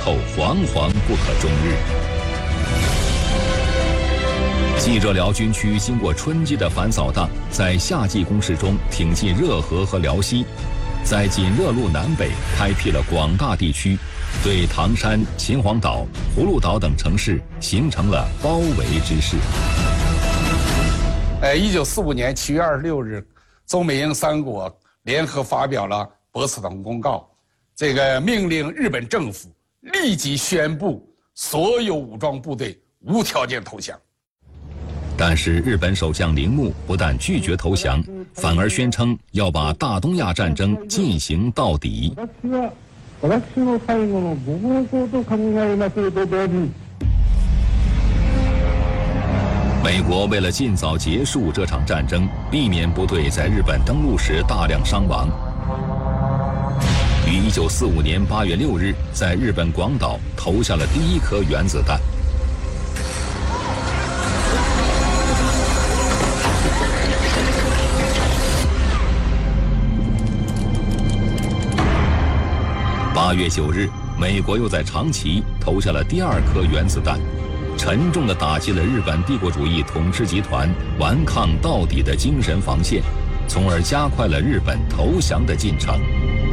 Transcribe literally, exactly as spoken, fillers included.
寇惶惶不可终日。冀热辽军区经过春季的反扫荡，在夏季攻势中挺进热河和辽西，在锦热路南北开辟了广大地区，对唐山、秦皇岛、葫芦岛等城市形成了包围之势。 呃，一九四五年七月二十六日，中美英三国联合发表了波茨坦公告，这个命令日本政府立即宣布所有武装部队无条件投降。 但是日本首相铃木不但拒绝投降，反而宣称要把大东亚战争进行到底。美国为了尽早结束这场战争，避免部队在日本登陆时大量伤亡，于一九四五年八月六日在日本广岛投下了第一颗原子弹。八月九日，美国又在长崎投下了第二颗原子弹，沉重地打击了日本帝国主义统治集团顽抗到底的精神防线，从而加快了日本投降的进程。